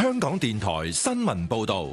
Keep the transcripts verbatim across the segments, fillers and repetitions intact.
香港電台新聞報道。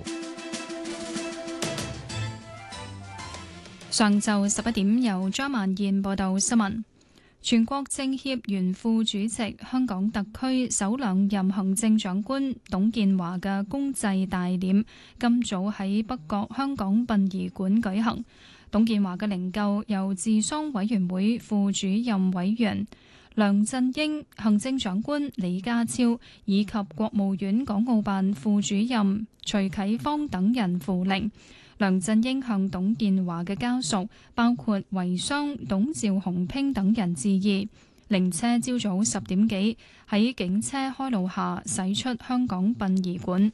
上晝十一點，由張曼燕報道新聞。全國政協原副主席、香港特區首兩任行政長官董建華嘅公祭大殮今早喺北角香港殯儀館舉行。董建華嘅靈柩由治喪委員會副主任委員梁振英、行政長官李家超以及國務院港澳辦副主任徐啟芳等人扶靈。梁振英向董建華嘅家屬，包括遺孀董趙洪拼等人致意。靈車朝早十點幾喺警車開路下駛出香港殯儀館。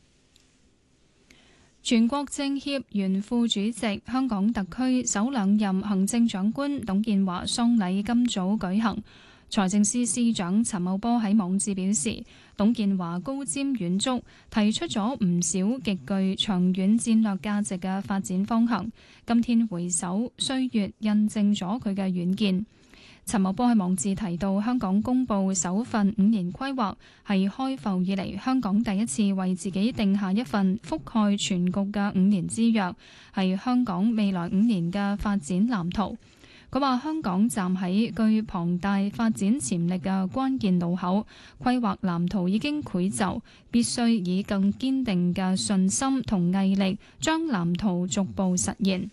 全國政協原副主席、香港特區首兩任行政長官董建華喪禮今早舉行。財政司司長陳茂波喺網誌表示，董建華高瞻遠矚，提出咗唔少極具長遠戰略價值嘅發展方向。今天回首，歲月印證咗佢嘅遠見。陳茂波喺網誌提到，香港公布首份五年規劃，係開埠以嚟香港第一次為自己定下一份覆蓋全局嘅五年之約，係香港未來五年嘅發展藍圖。佢話香港站喺具龐大發展潛力嘅關鍵路口，規劃藍圖已經繪就，必須以更堅定嘅信心同毅力，將藍圖逐步實現。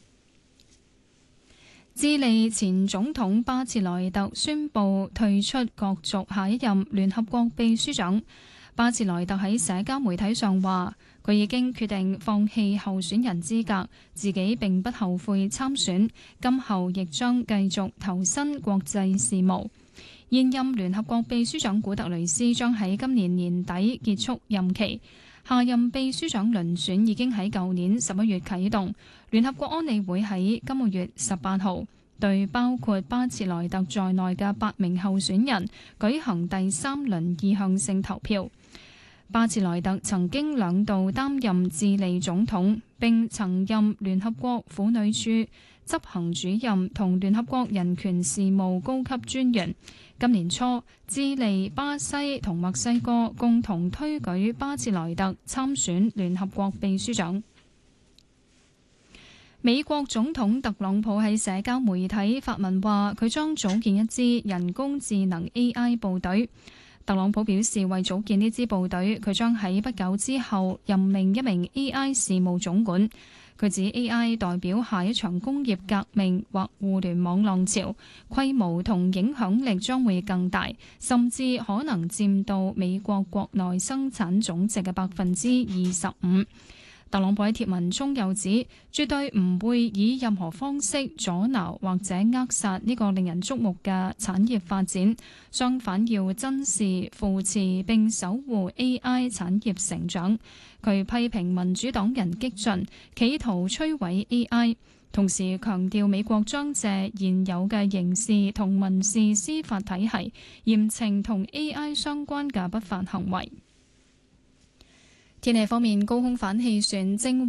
智利前總統巴切萊特宣布退出角逐下一任聯合國秘書長。巴切萊特喺社交媒體上話，佢已經決定放棄候選人資格，自己並不後悔參選，今後亦將繼續投身國際事務。現任聯合國秘書長古特雷斯將喺今年年底結束任期，下任秘書長遴選已經喺舊年十一月啟動。聯合國安理會喺今個月十八號對包括巴切萊特在內嘅八名候選人舉行第三輪意向性投票。巴切萊特曾經兩度擔任智利總統，並曾任聯合國婦女署執行主任同聯合國人權事務高級專員。今年初，智利、巴西同墨西哥共同推舉巴切萊特參選聯合國秘書長。美國總統特朗普喺社交媒體發文話，佢將組建一支人工智能 A I 部隊。特朗普表示，為組建呢支部隊，佢將喺不久之後任命一名 A I 事務總管。佢指 A I 代表下一場工業革命或互聯網浪潮，規模同影響力將會更大，甚至可能佔到美國國內生產總值嘅百分之二十五。特朗普喺貼文中又指，絕對唔會以任何方式阻撓或者扼殺呢個令人矚目嘅產業發展，相反要珍視、扶持並守護 A I 產業成長。佢批評民主黨人激進，企圖摧毀 A I， 同時強調美國將借現有嘅刑事同民事司法體系，嚴懲同 A I 相關嘅不法行為。天氣方面，高空反氣旋正